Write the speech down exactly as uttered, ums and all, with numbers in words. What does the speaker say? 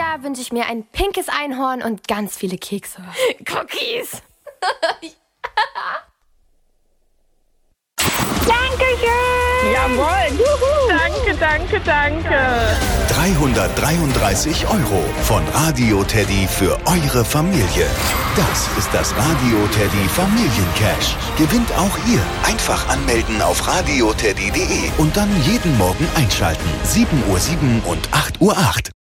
Jahr wünsche ich mir ein pinkes Einhorn und ganz viele Kekse. Cookies. Dankeschön! Jawohl! Juhu. Danke, danke, danke! dreihundertdreiunddreißig Euro von Radio Teddy für eure Familie. Das ist das Radio Teddy Familiencash. Gewinnt auch ihr. Einfach anmelden auf radioteddy punkt de und dann jeden Morgen einschalten. sieben Uhr sieben und acht Uhr acht.